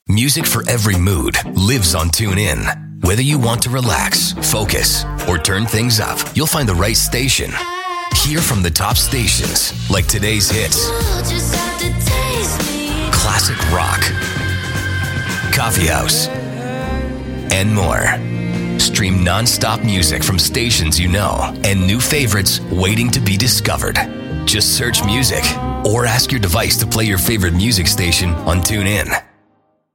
Music for every mood lives on TuneIn. Whether you want to relax, focus, or turn things up, you'll find the right station. Hear from the top stations like today's hits, classic rock, coffee house, and more. Stream non-stop music from stations you know and new favorites waiting to be discovered. Just search music or ask your device to play your favorite music station on TuneIn.